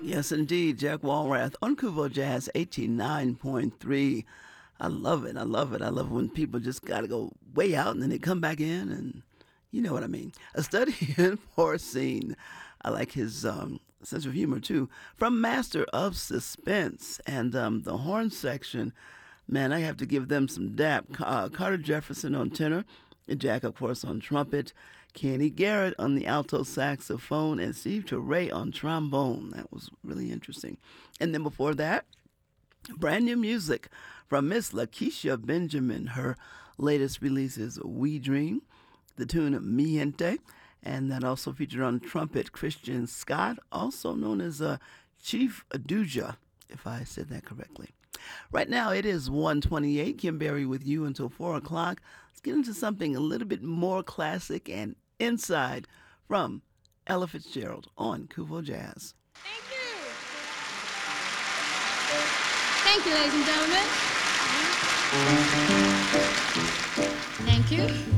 Yes, indeed. Jack Walrath on Kuvo Jazz 89.3. I love it. I love it. I love when people just got to go way out and then they come back in, and you know what I mean. A study in porcine. I like his sense of humor too. From Master of Suspense and the horn section, man, I have to give them some dap. Carter Jefferson on tenor, Jack, of course, on trumpet, Kenny Garrett on the alto saxophone, and Steve Turre on trombone. That was really interesting. And then before that, brand new music from Miss Lakeisha Benjamin. Her latest release is We Dream, the tune Miente, and that also featured on trumpet Christian Scott, also known as Chief Aduja, if I said that correctly. Right now it is 1:28. Kim Berry with you until 4 o'clock. Let's get into something a little bit more classic and inside from Ella Fitzgerald on Kuvo Jazz. Thank you. Thank you, ladies and gentlemen. Thank you.